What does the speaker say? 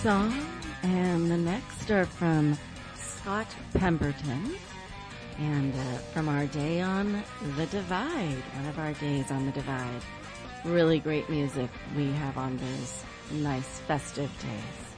song, and the next are from Scott Pemberton, and from our day on the Divide, one of our days on the Divide. Really great music we have on those nice festive days.